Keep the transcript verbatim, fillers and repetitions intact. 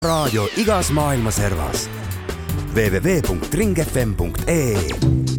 raadio igas maailma servas. w w w punkt ring f m punkt e